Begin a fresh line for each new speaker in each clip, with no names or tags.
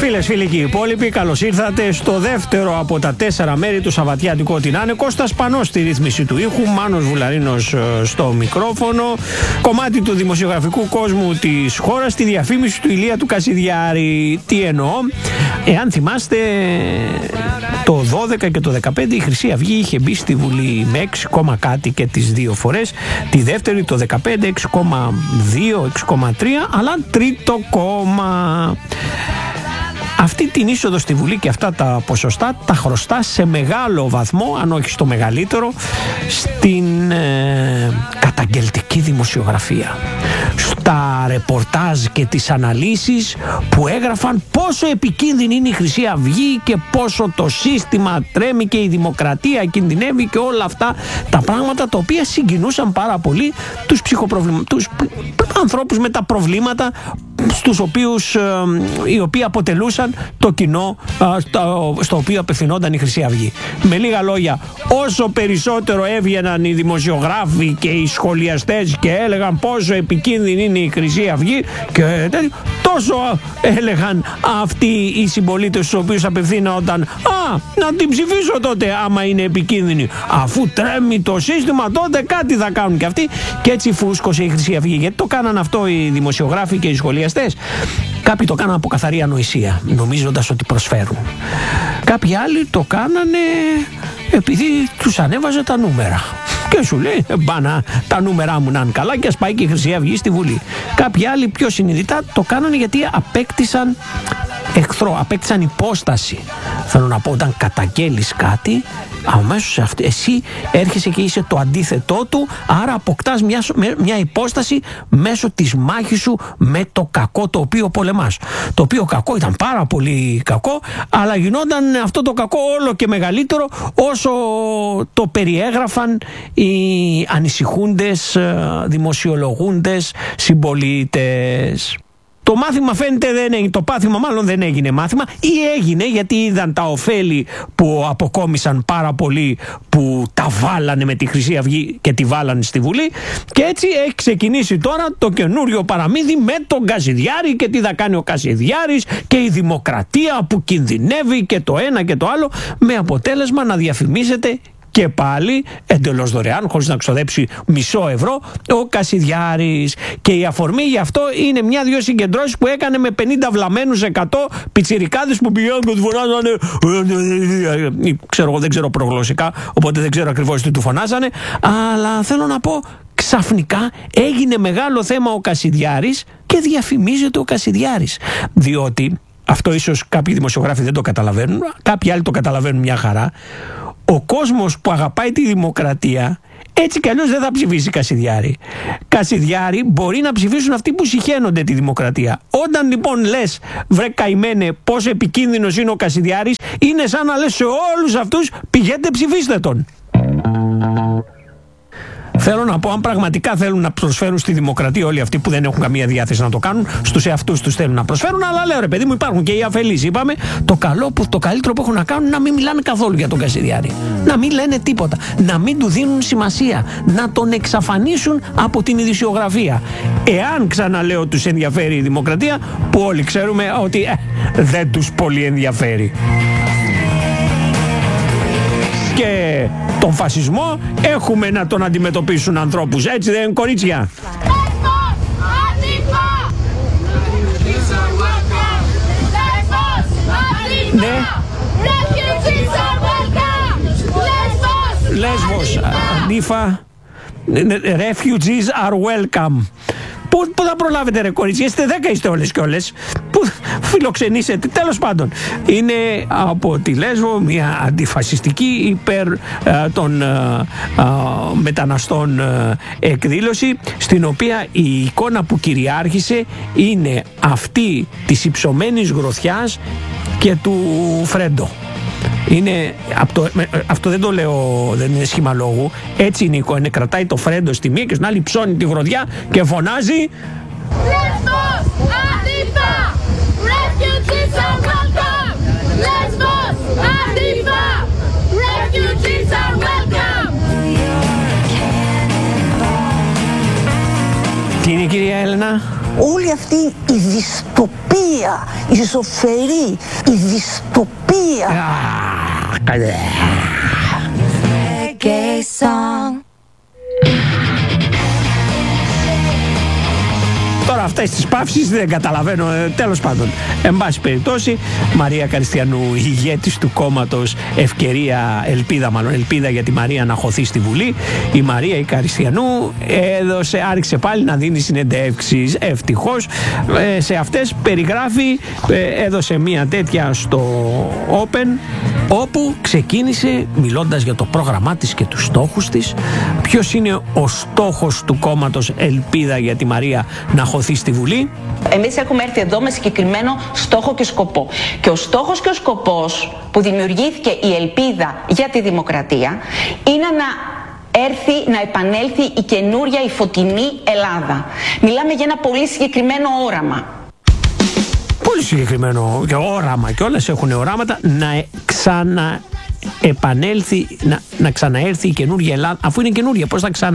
Φίλες, φίλοι και οι υπόλοιποι, καλώς ήρθατε στο δεύτερο από τα 4 μέρη του Σαββατιάτικου. Ό,τι να είναι. Κώστας Πανός στη ρύθμιση του ήχου, Μάνος Βουλαρίνος στο μικρόφωνο. Κομμάτι του δημοσιογραφικού κόσμου της χώρας, τη διαφήμιση του Ηλία του Κασιδιάρη. Τι εννοώ? Εάν θυμάστε, το 12 και το 15 η Χρυσή Αυγή είχε μπει στη Βουλή με 6, κάτι και τις δύο φορές. Τη δεύτερη το 15 6,2, 6,3, αλλά τρίτο κόμμα. Αυτή την είσοδο στη Βουλή και αυτά τα ποσοστά τα χρωστά σε μεγάλο βαθμό, αν όχι στο μεγαλύτερο, στην καταγγελτική δημοσιογραφία. Στα ρεπορτάζ και τις αναλύσεις που έγραφαν πόσο επικίνδυνη είναι η Χρυσή Αυγή και πόσο το σύστημα τρέμει και η δημοκρατία κινδυνεύει και όλα αυτά τα πράγματα τα οποία συγκινούσαν πάρα πολύ τους τους ανθρώπους με τα προβλήματα στους οποίους, οι οποίοι αποτελούσαν το κοινό στο οποίο απευθυνόταν η Χρυσή Αυγή. Με λίγα λόγια, όσο περισσότερο έβγαιναν οι δημοσιογράφοι και οι σχολιαστές και έλεγαν πόσο επικίνδυνη είναι η Χρυσή Αυγή και τόσο έλεγαν αυτοί οι συμπολίτες στους οποίους απευθύνονταν, να την ψηφίσω τότε άμα είναι επικίνδυνη, αφού τρέμει το σύστημα τότε κάτι θα κάνουν και αυτοί. Και έτσι φούσκωσε η Χρυσή Αυγή. Γιατί το κάναν αυτό οι δημοσιογράφοι και οι σχολιαστές? Κάποιοι το κάναν από καθαρή ανοησία, νομίζοντας ότι προσφέρουν. Κάποιοι άλλοι το κάνανε επειδή τους ανέβαζε τα νούμερα. Και σου λέει, μπάνα, τα νούμερά μου να είναι καλά και ας πάει και η Χρυσή Αυγή στη Βουλή. Κάποιοι άλλοι πιο συνειδητά το κάνανε γιατί απέκτησαν εχθρό, απέκτησαν υπόσταση. Θέλω να πω, όταν καταγγέλεις κάτι, αμέσως εσύ έρχεσαι και είσαι το αντίθετό του, άρα αποκτάς μια υπόσταση μέσω της μάχης σου με το κακό το οποίο πολεμάς. Το οποίο κακό ήταν πάρα πολύ κακό, αλλά γινόταν αυτό το κακό όλο και μεγαλύτερο όσο το περιέγραφαν οι ανησυχούντες, δημοσιολογούντες συμπολίτες. Το μάθημα φαίνεται δεν έγινε, το πάθημα μάλλον δεν έγινε μάθημα, ή έγινε γιατί είδαν τα ωφέλη που αποκόμισαν πάρα πολλοί που τα βάλανε με τη Χρυσή Αυγή και τη βάλανε στη Βουλή, και έτσι έχει ξεκινήσει τώρα το καινούριο παραμύθι με τον Κασιδιάρη και τι θα κάνει ο Κασιδιάρης και η δημοκρατία που κινδυνεύει και το ένα και το άλλο, με αποτέλεσμα να διαφημίζεται και πάλι εντελώς δωρεάν, χωρίς να ξοδέψει μισό ευρώ, ο Κασιδιάρης. Και η αφορμή γι' αυτό είναι μια-δυο συγκεντρώσεις που έκανε με 50 βλαμμένους 100 πιτσιρικάδες που πηγαίνουν και του φωνάζανε. Δεν ξέρω προγλωσσικά, οπότε δεν ξέρω ακριβώς τι του φωνάζανε. Αλλά θέλω να πω, ξαφνικά έγινε μεγάλο θέμα ο Κασιδιάρης και διαφημίζεται ο Κασιδιάρης. Διότι αυτό ίσως κάποιοι δημοσιογράφοι δεν το καταλαβαίνουν, κάποιοι άλλοι το καταλαβαίνουν μια χαρά. Ο κόσμος που αγαπάει τη δημοκρατία έτσι κι αλλιώς δεν θα ψηφίσει Κασιδιάρη. Κασιδιάρη μπορεί να ψηφίσουν αυτοί που συχαίνονται τη δημοκρατία. Όταν λοιπόν λες, βρε καημένε, πόσο επικίνδυνος είναι ο Κασιδιάρης, είναι σαν να λες σε όλους αυτούς, πηγαίνετε ψηφίστε τον. Θέλω να πω, αν πραγματικά θέλουν να προσφέρουν στη δημοκρατία όλοι αυτοί που δεν έχουν καμία διάθεση να το κάνουν, στους εαυτούς τους θέλουν να προσφέρουν, αλλά λέω ρε παιδί μου, υπάρχουν και οι αφελείς. Είπαμε, το καλύτερο που έχουν να κάνουν είναι να μην μιλάνε καθόλου για τον Κασιδιάρη. Να μην λένε τίποτα. Να μην του δίνουν σημασία. Να τον εξαφανίσουν από την ειδησιογραφία. Εάν, ξαναλέω, τους ενδιαφέρει η δημοκρατία, που όλοι ξέρουμε ότι δεν τους πολύ ενδιαφέρει. Και τον φασισμό έχουμε να τον αντιμετωπίσουν ανθρώπους, έτσι δεν είναι, κορίτσια? Ναι. Λέσβος, Αντίφα, refugees are welcome. Πού θα προλάβετε ρε κορίτσι, είστε 10, είστε όλες και όλες. Πού φιλοξενήσετε, τέλος πάντων. Είναι από τη Λέσβο μια αντιφασιστική υπέρ των μεταναστών εκδήλωση, στην οποία η εικόνα που κυριάρχησε είναι αυτή της υψωμένης γροθιάς και του Φρέντο. Είναι, αυτό δεν το λέω, δεν είναι σχήμα λόγου. Έτσι είναι η εικόνα. Κρατάει το Φρέντο στη μία και στην άλλη ψώνει τη γροδιά και φωνάζει Λέσβος, Αντίφα! Refugees are welcome! Λέσβος, Αντίφα! Refugees are welcome! Τι είναι, κυρία Έλενα?
Όλη αυτή η δυστοπία δυστοπία, η ζωφερή, η δυστοπία.
Τώρα αυτές τις παύσεις δεν καταλαβαίνω, τέλος πάντων. Εν πάση περιπτώσει, Μαρία Καριστιανού, ηγέτης του κόμματος Ευκαιρία, ελπίδα για τη Μαρία να χωθεί στη Βουλή. Η Μαρία η Καριστιανού άρχισε πάλι να δίνει συνεντεύξεις, ευτυχώς. Σε αυτές περιγράφει, έδωσε μια τέτοια στο Open, όπου ξεκίνησε μιλώντας για το πρόγραμμά της και τους στόχους της. Ποιος είναι ο στόχος του κόμματος Ελπίδα για τη Μαρία να χωθεί στη Βουλή?
Εμείς έχουμε έρθει εδώ με συγκεκριμένο στόχο και σκοπό. Και ο στόχος και ο σκοπός που δημιουργήθηκε η Ελπίδα για τη Δημοκρατία είναι να επανέλθει η καινούρια, η φωτεινή Ελλάδα. Μιλάμε για ένα πολύ συγκεκριμένο όραμα.
Πολύ συγκεκριμένο και όραμα, και όλες έχουν οράματα να ξαναέρθει η καινούργια Ελλάδα. Αφού είναι καινούργια,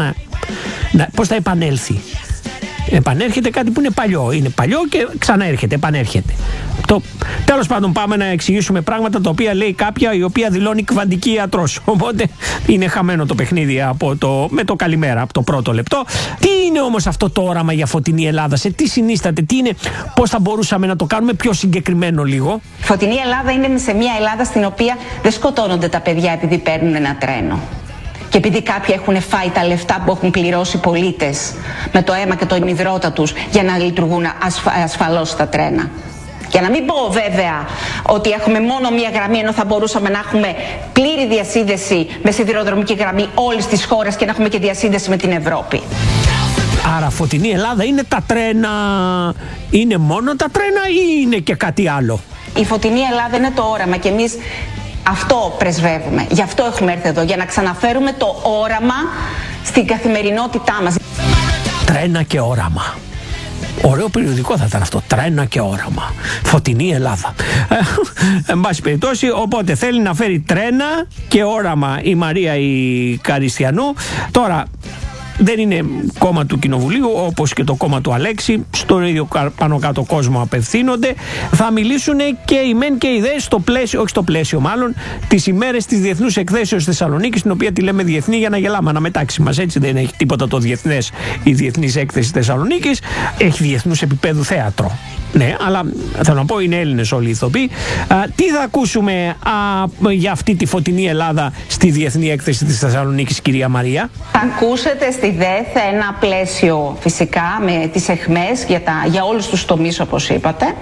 πώς θα επανέλθει? Επανέρχεται κάτι που είναι παλιό. Είναι παλιό και ξαναέρχεται, επανέρχεται. Τέλος πάντων, πάμε να εξηγήσουμε πράγματα τα οποία λέει κάποια η οποία δηλώνει κβαντική ιατρός. Οπότε είναι χαμένο το παιχνίδι με το καλημέρα από το πρώτο λεπτό. Τι είναι όμως αυτό το όραμα για φωτεινή Ελλάδα? Σε τι συνίσταται? Τι είναι? Πώς θα μπορούσαμε να το κάνουμε πιο συγκεκριμένο λίγο?
Φωτεινή Ελλάδα είναι σε μια Ελλάδα στην οποία δεν σκοτώνονται τα παιδιά επειδή παίρνουν ένα τρένο. Και επειδή κάποιοι έχουν φάει τα λεφτά που έχουν πληρώσει οι πολίτες με το αίμα και το υδρότα τους για να λειτουργούν ασφαλώς τα τρένα. Για να μην πω βέβαια ότι έχουμε μόνο μία γραμμή, ενώ θα μπορούσαμε να έχουμε πλήρη διασύνδεση με σιδηροδρομική γραμμή όλης της χώρας και να έχουμε και διασύνδεση με την Ευρώπη.
Άρα φωτεινή Ελλάδα είναι τα τρένα? Είναι μόνο τα τρένα ή είναι και κάτι άλλο?
Η φωτεινή Ελλάδα είναι το όραμα και εμείς αυτό πρεσβεύουμε. Γι' αυτό έχουμε έρθει εδώ, για να ξαναφέρουμε το όραμα στην καθημερινότητά μας.
Τρένα και όραμα. Ωραίο περιοδικό θα ήταν αυτό. Τρένα και όραμα. Φωτεινή Ελλάδα. Εν πάση περιπτώσει, οπότε θέλει να φέρει τρένα και όραμα η Μαρία η Καριστιανού. Τώρα, δεν είναι κόμμα του Κοινοβουλίου, όπως και το κόμμα του Αλέξη, στον ίδιο πάνω κάτω κόσμο απευθύνονται. Θα μιλήσουν και οι μεν και οι δε στο πλαίσιο, όχι στο πλαίσιο μάλλον, τις ημέρες της Διεθνούς Εκθέσεως Θεσσαλονίκης, την οποία τη λέμε διεθνή για να γελάμε αναμετάξει μας, έτσι δεν έχει τίποτα το διεθνές η Διεθνής Έκθεση Θεσσαλονίκης, έχει διεθνούς επίπεδου θέατρο. Ναι, αλλά θέλω να πω είναι Έλληνες όλοι οι ηθοποιοί. Τι θα ακούσουμε για αυτή τη φωτεινή Ελλάδα στη Διεθνή Έκθεση της Θεσσαλονίκης, κυρία Μαρία?
Θα ακούσετε στη ΔΕΘ ένα πλαίσιο φυσικά με τις αιχμές για όλους τους τομείς, όπως είπατε.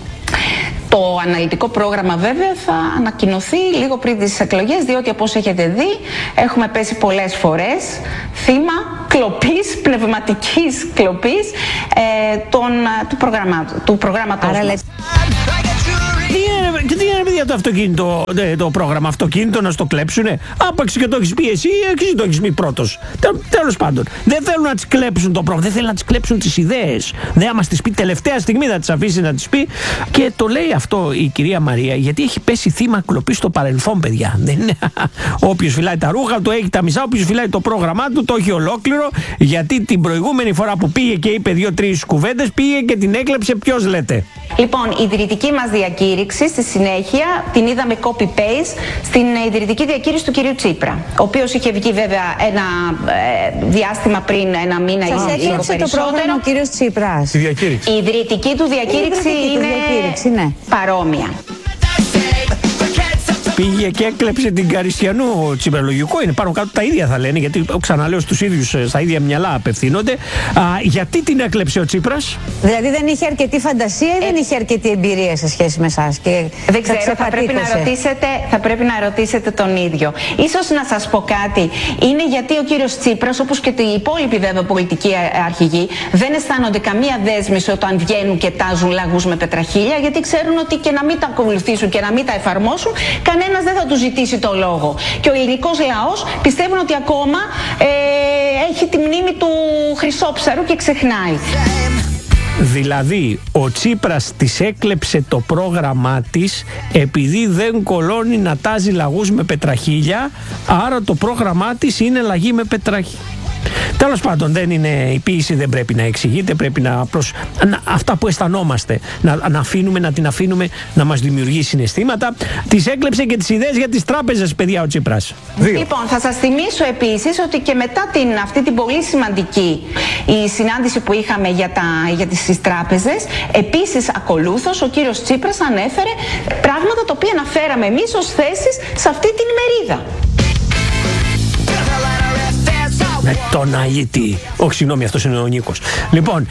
Το αναλυτικό πρόγραμμα βέβαια θα ανακοινωθεί λίγο πριν τις εκλογές, διότι όπως έχετε δει έχουμε πέσει πολλές φορές θύμα κλοπής, πνευματικής κλοπής του προγράμματος μας.
Τι είναι παιδιά το αυτοκίνητο, το πρόγραμμα αυτοκίνητο να στο κλέψουνε? Άπαξ και το έχεις πει εσύ, το έχεις πει πρώτος. Τέλος πάντων, δεν θέλουν να τις κλέψουν το πρόγραμμα, δεν θέλουν να τις κλέψουν τις ιδέες. Δεν άμα τις πει τελευταία στιγμή θα τις αφήσει να τις πει. Και το λέει αυτό η κυρία Μαρία γιατί έχει πέσει θύμα κλοπής στο παρελθόν, παιδιά. Δεν είναι όποιος φυλάει τα ρούχα του έχει τα μισά, όποιος φυλάει το πρόγραμμά του το έχει ολόκληρο. Γιατί την προηγούμενη φορά που πήγε και είπε 2-3 κουβέντες, πήγε και την έκλεψε. Ποιος λέτε?
Λοιπόν, η ιδρυτική μας διακήρυξη στη συνέχεια την είδαμε copy-paste στην ιδρυτική διακήρυξη του κυρίου Τσίπρα, ο οποίος είχε βγει βέβαια ένα διάστημα πριν, ένα μήνα ή λίγο περισσότερο.
Σας έκλειψε το πρόγραμμα ο κύριος Τσίπρας?
Η ιδρυτική του διακήρυξη είναι παρόμοια.
Πήγε και έκλεψε την Καριστιανού. Τσιμπερολογικό είναι, πάνω κάτω τα ίδια θα λένε, γιατί ξαναλέω στους ίδιους, στα ίδια μυαλά απευθύνονται. Γιατί την έκλεψε ο Τσίπρας?
Δηλαδή δεν είχε αρκετή φαντασία ή δεν είχε αρκετή εμπειρία σε σχέση με εσάς?
Δεν ξέρω, θα πρέπει να ρωτήσετε τον ίδιο. Ίσως να σας πω κάτι. Είναι γιατί ο κύριος Τσίπρας, όπως και οι υπόλοιποι βέβαια πολιτικοί αρχηγοί, δεν αισθάνονται καμία δέσμευση όταν βγαίνουν και τάζουν λαγούς με πετραχίλια, γιατί ξέρουν ότι και να μην τα ακολουθήσουν και να μην τα εφαρμόσουν, κανένας δεν θα του ζητήσει το λόγο. Και ο ελληνικός λαός πιστεύουν ότι ακόμα έχει τη μνήμη του Χρυσόψαρου και ξεχνάει.
Δηλαδή ο Τσίπρας της έκλεψε το πρόγραμμά της επειδή δεν κολώνει να τάζει λαγούς με πετραχίλια, άρα το πρόγραμμά της είναι λαγή με πετραχίλια. Τέλος πάντων, δεν είναι, η ποίηση δεν πρέπει να εξηγείται, πρέπει να απλώς αυτά που αισθανόμαστε να την αφήνουμε να μας δημιουργεί συναισθήματα. Τις έκλεψε και τις ιδέες για τις τράπεζες, παιδιά, ο Τσίπρας.
Λοιπόν, θα σας θυμίσω επίσης ότι και μετά αυτή την πολύ σημαντική η συνάντηση που είχαμε για τις τράπεζες, επίσης ακολούθως ο κύριος Τσίπρας ανέφερε πράγματα τα οποία αναφέραμε εμείς ως θέσεις σε αυτή την ημερίδα.
Με τον Αΐτη. Όχι, συγγνώμη, αυτός είναι ο Νίκος. Λοιπόν,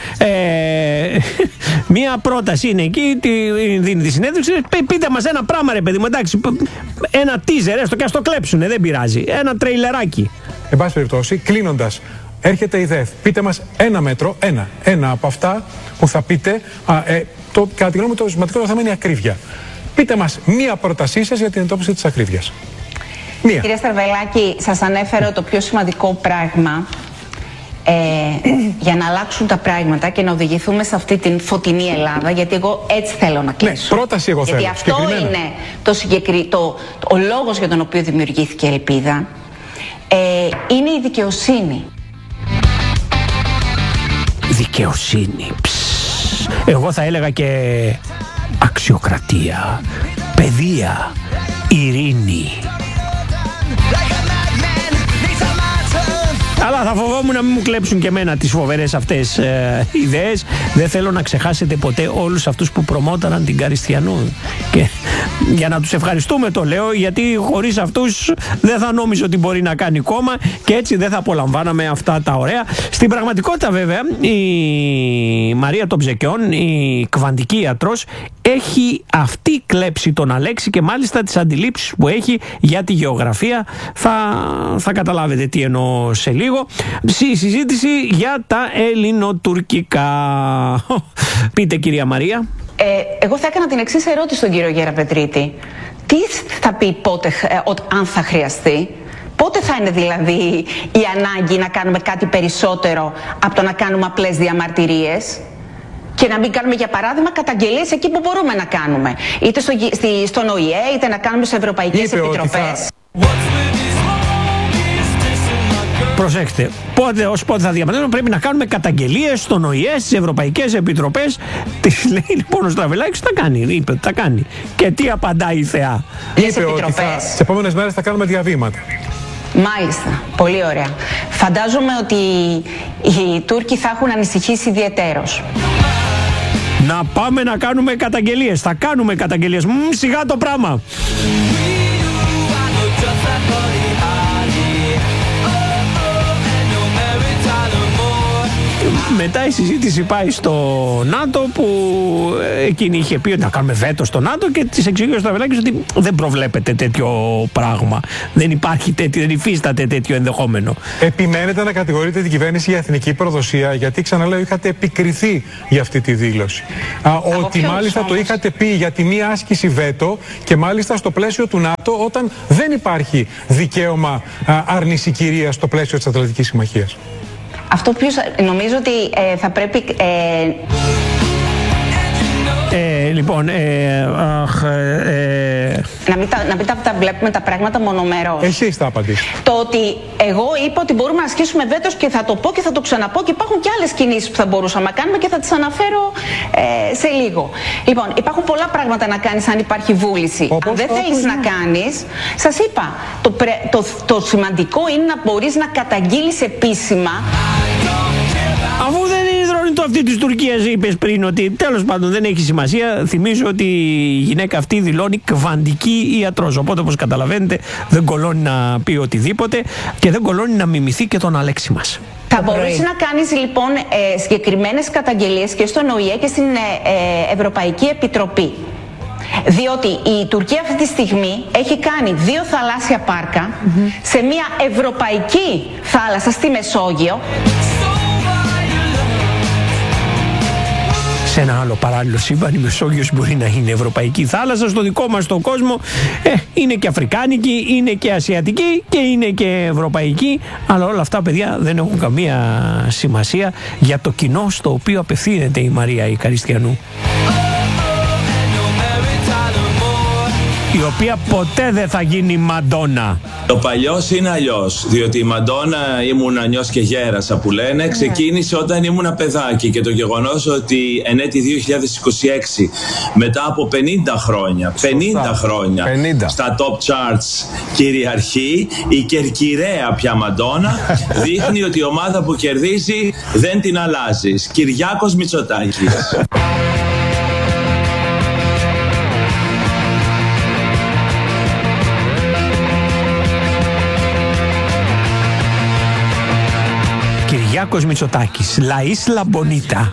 μία πρόταση είναι εκεί, δίνει τη συνέντευξη. Πείτε μας ένα πράγμα, ρε παιδί μου, εντάξει. Ένα teaser, έστω και ας το κλέψουνε, δεν πειράζει. Ένα τρέιλεράκι.
Εν πάση περιπτώσει, κλείνοντας, έρχεται η ΔΕΘ. Πείτε μας ένα μέτρο, ένα από αυτά που θα πείτε. Κατά τη γνώμη μου, το σημαντικό θέμα είναι η ακρίβεια. Πείτε μας μία πρότασή σας για την εντόπιση της ακρίβειας. Μία.
Κυρία Σταρβελάκη, σας ανέφερε το πιο σημαντικό πράγμα για να αλλάξουν τα πράγματα και να οδηγηθούμε σε αυτή την φωτεινή Ελλάδα, γιατί εγώ έτσι θέλω να κλείσω.
Ναι, πρόταση εγώ θέλω.
Γιατί αυτό είναι ο λόγος για τον οποίο δημιουργήθηκε η Ελπίδα. Είναι η δικαιοσύνη.
Δικαιοσύνη. Εγώ θα έλεγα και αξιοκρατία, παιδεία, ειρήνη. Αλλά θα φοβόμουν να μην μου κλέψουν και εμένα τις φοβερές αυτές ιδέες. Δεν θέλω να ξεχάσετε ποτέ όλους αυτούς που προμόταραν την Καριστιανού. Και για να τους ευχαριστούμε το λέω, γιατί χωρίς αυτούς δεν θα νόμιζω ότι μπορεί να κάνει κόμμα και έτσι δεν θα απολαμβάναμε αυτά τα ωραία. Στην πραγματικότητα βέβαια η Μαρία των Ψεκιών, η κβαντική ιατρός, έχει αυτή κλέψει τον Αλέξη και μάλιστα τις αντιλήψεις που έχει για τη γεωγραφία. Θα καταλάβετε τι εννοώ σε λίγο. Συζήτηση για τα ελληνοτουρκικά. Πείτε, κυρία Μαρία.
Εγώ θα έκανα την εξής ερώτηση στον κύριο Γεραπετρίτη. Τι θα πει πότε, αν θα χρειαστεί? Πότε θα είναι δηλαδή η ανάγκη να κάνουμε κάτι περισσότερο από το να κάνουμε απλές διαμαρτυρίες και να μην κάνουμε, για παράδειγμα, καταγγελίες εκεί που μπορούμε να κάνουμε, είτε στον ΟΗΕ, είτε να κάνουμε σε ευρωπαϊκές επιτροπές?
Προσέξτε, πότε θα διαμαρτύρουμε, πρέπει να κάνουμε καταγγελίες στον ΟΗΕ, στις ευρωπαϊκές επιτροπές. Της λέει λοιπόν ο Στραβελάκης, τα κάνει, είπε ότι τα κάνει. Και τι απαντάει η Θεά?
Είπε ότι τις επόμενες μέρες θα κάνουμε διαβήματα.
Μάλιστα, πολύ ωραία. Φαντάζομαι ότι οι Τούρκοι θα έχουν ανησυχήσει ιδιαιτέρως.
Να πάμε να κάνουμε καταγγελίες. Θα κάνουμε καταγγελίες. Σιγά το πράγμα. Μετά η συζήτηση πάει στο ΝΑΤΟ, που εκείνη είχε πει ότι να κάνουμε βέτο στο ΝΑΤΟ και της εξηγεί ο Στραβελάκης ότι δεν προβλέπεται τέτοιο πράγμα. Δεν υπάρχει δεν υφίσταται τέτοιο ενδεχόμενο.
Επιμένετε να κατηγορείτε την κυβέρνηση για εθνική προδοσία, γιατί ξαναλέω είχατε επικριθεί για αυτή τη δήλωση. Ότι μάλιστα όμως το είχατε πει για τη μία άσκηση βέτο και μάλιστα στο πλαίσιο του ΝΑΤΟ, όταν δεν υπάρχει δικαίωμα άρνηση κυρίας στο πλαίσιο της Ατλαντικής Συμμαχίας.
Αυτό που νομίζω ότι θα πρέπει...
Λοιπόν,
να μην τα βλέπουμε τα πράγματα μονομερώς.
Εσείς θα απαντήσετε.
Το ότι εγώ είπα ότι μπορούμε να ασκήσουμε βέτος, και θα το πω και θα το ξαναπώ, και υπάρχουν και άλλες κινήσεις που θα μπορούσαμε να κάνουμε και θα τις αναφέρω σε λίγο. Λοιπόν, υπάρχουν πολλά πράγματα να κάνεις αν υπάρχει βούληση. Αν δεν θέλεις να κάνεις, σας είπα, το σημαντικό είναι να μπορείς να καταγγείλεις επίσημα.
Αφού δεν είναι δρόμο αυτή της Τουρκίας, είπες πριν ότι τέλος πάντων δεν έχει σημασία. Θυμίζω ότι η γυναίκα αυτή δηλώνει κβαντική ιατρός. Οπότε, όπως καταλαβαίνετε, δεν κολώνει να πει οτιδήποτε και δεν κολώνει να μιμηθεί και τον Αλέξη μας.
Θα μπορείς να κάνεις λοιπόν συγκεκριμένες καταγγελίες και στον ΟΗΕ και στην Ευρωπαϊκή Επιτροπή. Διότι η Τουρκία αυτή τη στιγμή έχει κάνει 2 θαλάσσια πάρκα σε μια ευρωπαϊκή θάλασσα στη Μεσόγειο.
Σε ένα άλλο παράλληλο σύμπαν η Μεσόγειος μπορεί να είναι ευρωπαϊκή θάλασσα. Στο δικό μας τον κόσμο είναι και αφρικάνικη, είναι και ασιατική και είναι και ευρωπαϊκή. Αλλά όλα αυτά, παιδιά, δεν έχουν καμία σημασία για το κοινό στο οποίο απευθύνεται η Μαρία η Καριστιανού. η οποία ποτέ δεν θα γίνει Μαντόνα.
Το παλιός είναι αλλιώς, διότι η Μαντόνα ήμουν νιός και γέρασα που λένε, ξεκίνησε όταν ήμουν παιδάκι, και το γεγονός ότι εν έτη 2026, μετά από 50 χρόνια, 50 χρόνια στα top charts κυριαρχεί η κερκυραία πια Μαντόνα, δείχνει ότι η ομάδα που κερδίζει δεν την αλλάζεις. Κυριάκος Μητσοτάκης.
Κυριάκος Μητσοτάκης, La Isla Bonita.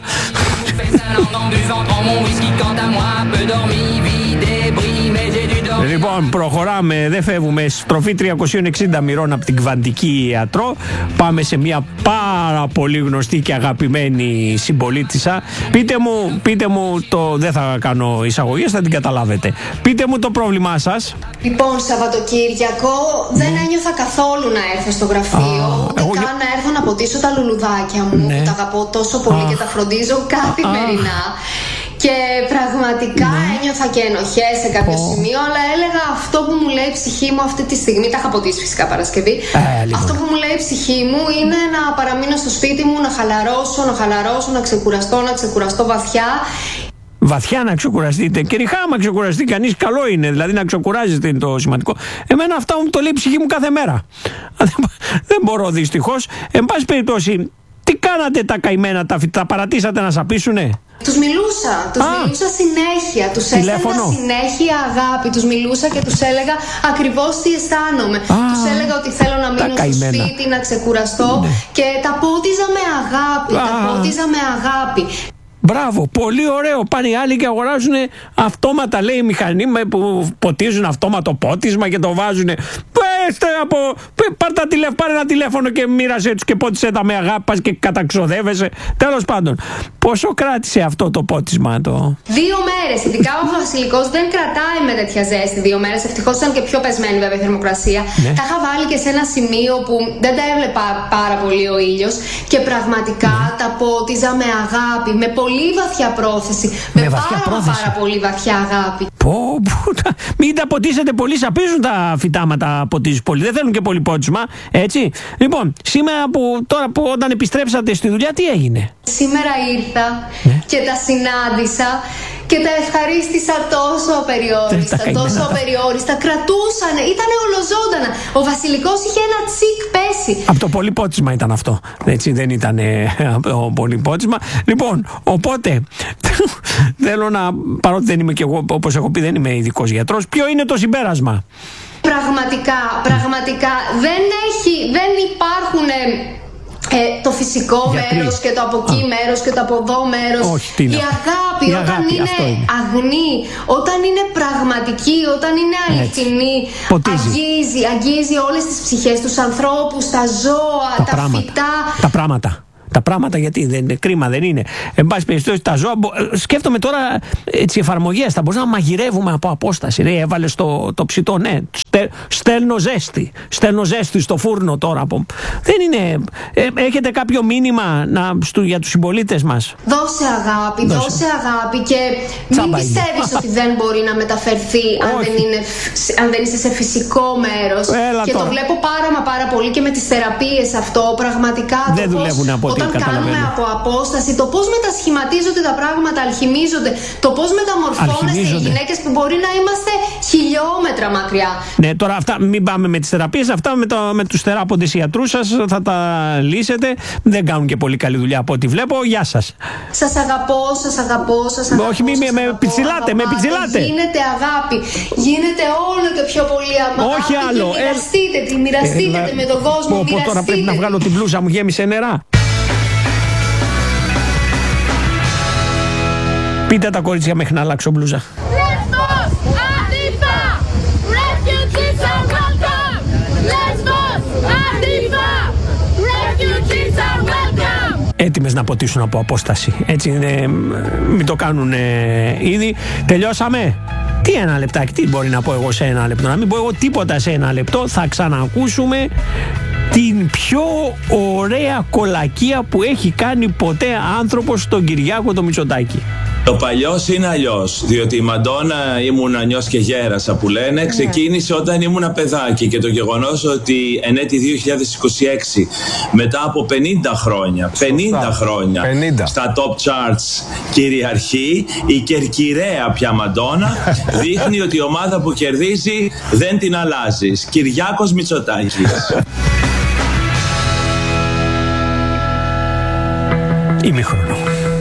Λοιπόν, προχωράμε, δεν φεύγουμε. Στροφή 360 μοιρών από την Κβαντική Ιατρό. Πάμε σε μια πάρα πολύ γνωστή και αγαπημένη συμπολίτισσα. Πείτε μου το, δεν θα κάνω εισαγωγές, θα την καταλάβετε. Πείτε μου το πρόβλημά σας.
Λοιπόν, Σαββατοκύριακο δεν ένιωθα καθόλου να έρθω στο γραφείο. Ούτε καν να έρθω να ποτίσω τα λουλουδάκια μου, που τα αγαπώ τόσο πολύ και τα φροντίζω καθημερινά. Και πραγματικά ένιωθα και ενοχές σε κάποιο σημείο, αλλά έλεγα αυτό που μου λέει η ψυχή μου αυτή τη στιγμή. Τα είχα ποτίσει φυσικά Παρασκευή. Αυτό που μου λέει η ψυχή μου είναι να παραμείνω στο σπίτι μου, να χαλαρώσω, να ξεκουραστώ βαθιά.
Βαθιά να ξεκουραστείτε. Και ριχά, άμα ξεκουραστεί κανείς, καλό είναι. Δηλαδή να ξεκουράζεται είναι το σημαντικό. Εμένα αυτά μου το λέει η ψυχή μου κάθε μέρα. Δεν μπορώ δυστυχώς. Εν πάση περιπτώσει, τι κάνατε τα καημένα, τα παρατήσατε να σαπίσουνε?
Τους μιλούσα συνέχεια, τους έστελνα συνέχεια αγάπη, τους μιλούσα και τους έλεγα ακριβώς τι αισθάνομαι. Τους έλεγα ότι θέλω να μείνω στο σπίτι, να ξεκουραστώ και τα πότιζα με αγάπη.
Μπράβο, πολύ ωραίο. Πάνε οι άλλοι και αγοράζουν αυτόματα, λέει, μηχανή που ποτίζουν αυτόματο πότισμα και το βάζουν. Πάρε ένα τηλέφωνο και μοίρασε τους και πότισε τα με αγάπη, πας και καταξοδεύεσαι. Τέλος πάντων, πόσο κράτησε αυτό το πότισμα?
2 μέρες. Ειδικά ο βασιλικός δεν κρατάει με τέτοια ζέστη 2 μέρες. Ευτυχώς ήταν και πιο πεσμένη βέβαια η θερμοκρασία. Τα είχα βάλει και σε ένα σημείο που δεν τα έβλεπα πάρα πολύ ο ήλιος και πραγματικά τα πότιζα με αγάπη, με πολύ βαθιά πρόθεση. Με πάρα πολύ βαθιά αγάπη.
Μην τα ποτίσετε πολύ, σαπίζουν τα φυτάματα, ποτίζουν πολύ. Δεν θέλουν και πολύ πότισμα, έτσι. Λοιπόν, σήμερα που όταν επιστρέψατε στη δουλειά, τι έγινε?
Σήμερα ήρθα και τα συνάντησα και τα ευχαρίστησα τόσο απεριόριστα. Κρατούσανε, ήτανε ολοζώντανα. Ο βασιλικός είχε ένα τσικ πέσει.
Από το πολυπότισμα ήταν αυτό. Έτσι, δεν ήταν το πολυπότισμα. Λοιπόν, οπότε θέλω να, παρότι δεν είμαι και εγώ, όπως έχω πει, δεν είμαι ειδικός γιατρός, ποιο είναι το συμπέρασμα?
Πραγματικά δεν υπάρχουν το φυσικό μέρος και το από εκεί μέρος και το από εδώ μέρος. Η αγάπη όταν είναι αγνή, όταν είναι πραγματική, όταν είναι αληθινή, αγγίζει όλες τις ψυχές, τους ανθρώπους, τα ζώα, τα φυτά.
Τα πράγματα, γιατί δεν είναι κρίμα, δεν είναι. Εν πάση περιπτώσει, τα ζώα. Σκέφτομαι τώρα έτσι εφαρμογές. Θα μπορούσαμε να μαγειρεύουμε από απόσταση. Έβαλες το ψητό, ναι. Στέλνω ζέστη στο φούρνο τώρα. Δεν είναι. Έχετε κάποιο μήνυμα για τους συμπολίτες μας?
Δώσε αγάπη και μην πιστεύεις ότι δεν μπορεί να μεταφερθεί αν δεν είσαι σε φυσικό μέρος. Και το βλέπω πάρα πολύ και με τις θεραπείες αυτό. Πραγματικά
δεν δουλεύουν από ό,τι
όταν κάνουμε από απόσταση, το πώς μετασχηματίζονται τα πράγματα, αλχημίζονται, το πώς μεταμορφώνεστε οι γυναίκες που μπορεί να είμαστε χιλιόμετρα μακριά.
Ναι, τώρα αυτά μην πάμε με τις θεραπείες, αυτά με τους θεράποντες ιατρούς σας θα τα λύσετε. Δεν κάνουν και πολύ καλή δουλειά από ό,τι βλέπω. Γεια σας.
Σας αγαπώ.
Όχι, με πιτσιλάτε.
Γίνεται αγάπη. Γίνεται όλο και πιο πολύ αγάπη.
Όχι άλλο.
Μοιραστείτε με τον κόσμο.
Τώρα πρέπει να βγάλω την μπλούζα μου, γέμισε νερά. Πείτε τα κορίτσια μέχρι να αλλάξω μπλούζα. Έτοιμες να ποτίσουν από απόσταση. Έτσι είναι, μην το κάνουν ήδη. Τελειώσαμε. Τι ένα λεπτάκι, τι μπορεί να πω εγώ σε ένα λεπτό? Να μην πω εγώ τίποτα σε ένα λεπτό. Θα ξανακούσουμε την πιο ωραία κολακία που έχει κάνει ποτέ άνθρωπος, τον Κυριάκο το Μητσοτάκη.
Το παλιός είναι αλλιώς, διότι η Μαντόνα ήμουν νιός και γέρασα που λένε, ξεκίνησε όταν ήμουν παιδάκι και το γεγονός ότι εν έτη 2026 μετά από 50 χρόνια, 50 χρόνια στα top charts κυριαρχεί η κερκυραία πια Μαντόνα, δείχνει ότι η ομάδα που κερδίζει δεν την αλλάζεις. Κυριάκος Μητσοτάκης.
Ημίχρονο.